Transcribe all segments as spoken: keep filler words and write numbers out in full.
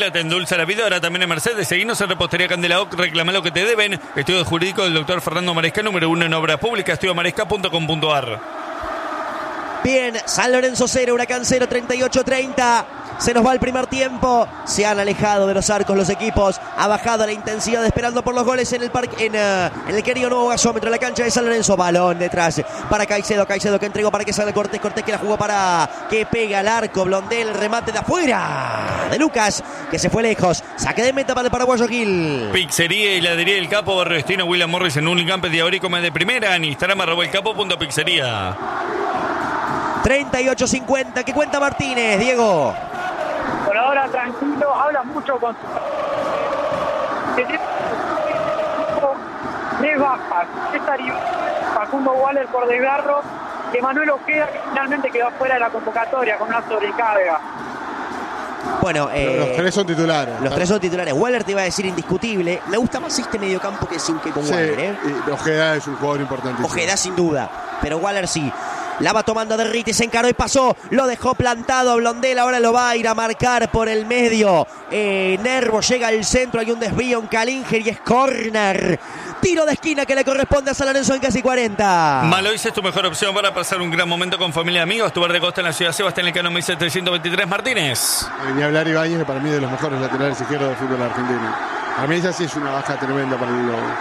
Te endulza la vida, ahora también en Mercedes. Seguinos en Repostería Candelaoc, reclama lo que te deben. Estudio jurídico del doctor Fernando Maresca, número uno en obras públicas, estudio maresca punto com punto ar. Bien, San Lorenzo cero, Huracán cero, treinta y ocho treinta. Se nos va el primer tiempo. Se han alejado de los arcos los equipos. Ha bajado la intensidad esperando por los goles en el parque, en, uh, en el querido nuevo gasómetro, en la cancha de San Lorenzo. Balón detrás para Caicedo. Caicedo que entregó para que salga Cortés. Cortés que la jugó para que pega al arco. Blondel, remate de afuera de Lucas, que se fue lejos. Saque de meta para el paraguayo Gil. Pizzería y heladería El Capo, Barrio Destino, William Morris en un campo de Auricoma de primera. En Instagram, arroba el capo punto pizzería. treinta y ocho cincuenta. ¿Qué cuenta Martínez, Diego? Por ahora tranquilo, habla mucho con tres bajas. Estaría Facundo Waller por desgarro, que Manuel Ojeda, que finalmente quedó fuera de la convocatoria con una sobrecarga. Bueno, eh, los tres son titulares. Los tres son titulares. Waller te iba a decir indiscutible. Me gusta más este mediocampo que sin que con sí, Waller, ¿eh? Ojeda es un jugador importantísimo. Ojeda sin duda, pero Waller sí. La va tomando Derriti, se encaró y pasó. Lo dejó plantado Blondel, ahora lo va a ir a marcar por el medio. Eh, Nervo llega al centro, hay un desvío en Calinger y es córner. Tiro de esquina que le corresponde a San Lorenzo en casi cuarenta. Malois es tu mejor opción para pasar un gran momento con familia y amigos. Tu bar de costa en la ciudad Sebastián Elcano mil setecientos veintitrés Martínez. Eh, ni hablar Ibáñez, para mí de los mejores laterales izquierdos del fútbol argentino. A mí esa sí es una baja tremenda para el Lobo.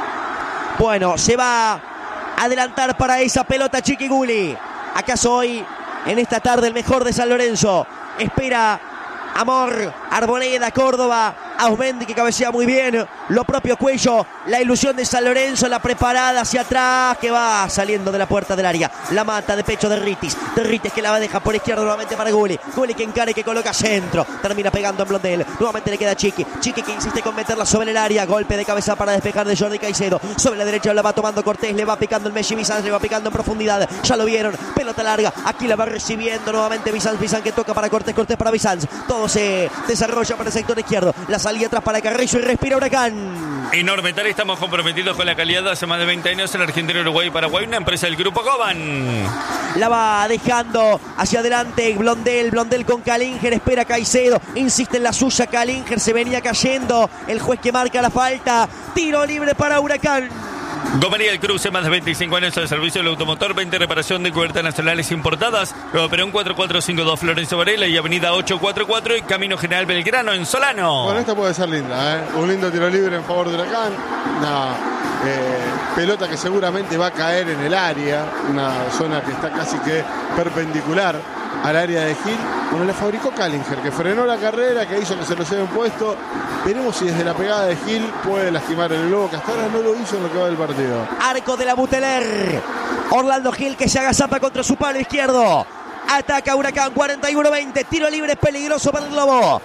Bueno, se va adelantar para esa pelota Chiqui Gulli. ¿Acaso hoy, en esta tarde, el mejor de San Lorenzo? Espera Amor, Arboleda, Córdoba, Ausmendi que cabecea muy bien. Lo propio Cuello, la ilusión de San Lorenzo, la preparada hacia atrás que va saliendo de la puerta del área. La mata de pecho de Ritis. De Ritis que la va a dejar por izquierda nuevamente para Gulli. Gulli que encara y que coloca centro. Termina pegando en Blondel. Nuevamente le queda Chiqui. Chiqui que insiste con meterla sobre el área. Golpe de cabeza para despejar de Jordi Caicedo. Sobre la derecha la va tomando Cortés. Le va picando el Messi. Bizanz le va picando en profundidad. Ya lo vieron. Pelota larga. Aquí la va recibiendo nuevamente Bizanz. Bizanz que toca para Cortés. Cortés para Bizanz. Todo se desarrolla para el sector izquierdo. La salida atrás para Carrillo y respira Huracán. Enorme tal, estamos comprometidos con la calidad hace más de veinte años en Argentina, Uruguay y Paraguay, una empresa del Grupo Coban. La va dejando hacia adelante Blondel, Blondel con Calinger, espera Caicedo, insiste en la suya Calinger, se venía cayendo, el juez que marca la falta, tiro libre para Huracán. Gomería El Cruce, más de veinticinco años al servicio del automotor, veinte reparación de cubiertas nacionales importadas. Nuevo Perón cuatro cuatro cinco dos Florencio Varela y Avenida ocho cuatro cuatro y Camino General Belgrano en Solano. Bueno, esta puede ser linda, ¿eh? Un lindo tiro libre en favor de Huracán. Una eh, pelota que seguramente va a caer en el área, una zona que está casi que perpendicular al área de Gil. Bueno, le fabricó Calinger, que frenó la carrera, que hizo que se lo lleven puesto. Veremos si desde la pegada de Gil puede lastimar el Lobo, que hasta ahora no lo hizo en lo que va del partido. Arco de la Buteler. Orlando Gil que se agazapa contra su palo izquierdo. Ataca Huracán, cuarenta y uno veinte. Tiro libre peligroso para el Lobo.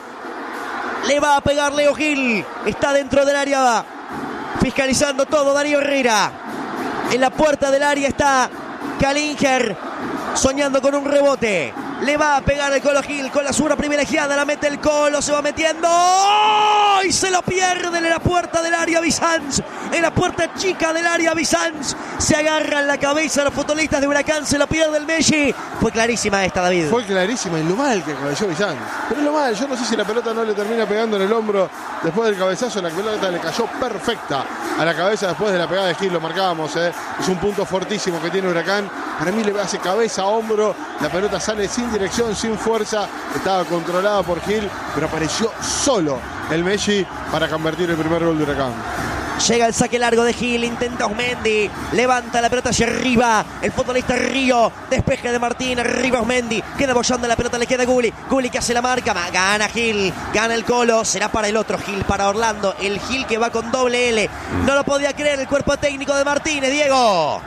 Le va a pegar Leo Gil. Está dentro del área. Fiscalizando todo Darío Herrera. En la puerta del área está Calinger. Soñando con un rebote. Le va a pegar el Colo Gil con la zurda privilegiada. La mete el Colo. Se va metiendo. ¡Oh! Y se lo pierde en la puerta del área Bizanz. En la puerta chica del área Bizanz. Se agarra en la cabeza los futbolistas de Huracán. Se lo pierde el Messi. Fue clarísima esta, David. Fue clarísima y lo mal que cabeceó Bizanz. Pero lo mal. Yo no sé si la pelota no le termina pegando en el hombro después del cabezazo. La pelota le cayó perfecta a la cabeza después de la pegada de Gil. Lo marcábamos, ¿eh? Es un punto fortísimo que tiene Huracán. Para mí le hace cabeza, hombro. La pelota sale sin dirección, sin fuerza. Estaba controlada por Gil, pero apareció solo el Messi para convertir el primer gol de Huracán. Llega el saque largo de Gil, intenta Ausmendi, levanta la pelota hacia arriba, el futbolista Río, despeje de Martín, arriba Ausmendi, queda bollando la pelota, le queda Gulli, Gulli que hace la marca, gana Gil, gana el Colo, será para el otro Gil, para Orlando, el Gil que va con doble L, no lo podía creer el cuerpo técnico de Martínez, Diego.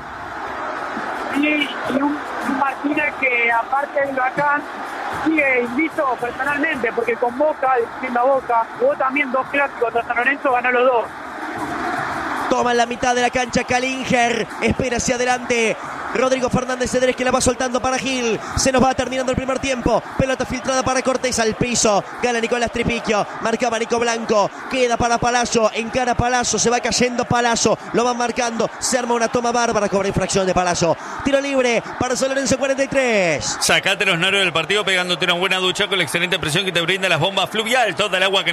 Y, y un, un Martínez que aparte de Huracán sigue invicto personalmente, porque con Boca, diciendo a Boca, jugó también dos clásicos, a San Lorenzo ganó los dos. Toma en la mitad de la cancha Calinger, espera hacia adelante Rodrigo Fernández Cedrés que la va soltando para Gil. Se nos va terminando el primer tiempo. Pelota filtrada para Cortés al piso. Gana Nicolás Tripiquio. Marcaba Nico Blanco. Queda para Palazzo. Encara Palazzo. Se va cayendo Palazzo. Lo van marcando. Se arma una toma bárbara. Cobra infracción de Palazzo. Tiro libre para San Lorenzo cuarenta y tres. Sacate los nervios del partido pegándote una buena ducha con la excelente presión que te brinda las bombas Fluvial. Toda el agua que